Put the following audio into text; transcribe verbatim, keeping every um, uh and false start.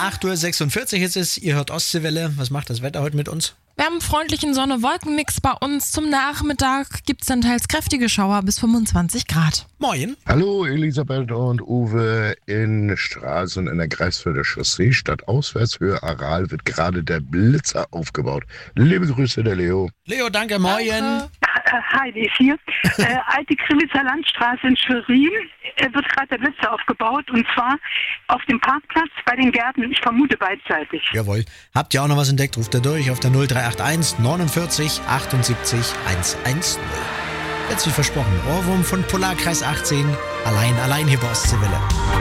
acht Uhr sechsundvierzig ist es, ihr hört Ostseewelle. Was macht das Wetter heute mit uns? Wir haben einen freundlichen Sonne-Wolken-Mix bei uns. Zum Nachmittag gibt es dann teils kräftige Schauer bis fünfundzwanzig Grad. Moin. Hallo Elisabeth und Uwe. In Straßen in der Greifswalder Chaussee, Stadtauswärtshöhe Aral, wird gerade der Blitzer aufgebaut. Liebe Grüße, der Leo. Leo, danke, moin. Danke. Heidi ist hier. äh, alte Krimitzer Landstraße in Schwerin äh, wird gerade der Blitzer aufgebaut und zwar auf dem Parkplatz bei den Gärten, ich vermute beidseitig. Jawohl. Habt ihr auch noch was entdeckt? Ruft ihr durch auf der null drei acht eins neunundvierzig achtundsiebzig hundertzehn. Jetzt wie versprochen, Ohrwurm von Polarkreis achtzehn. Allein, allein hier bei Ostseewelle.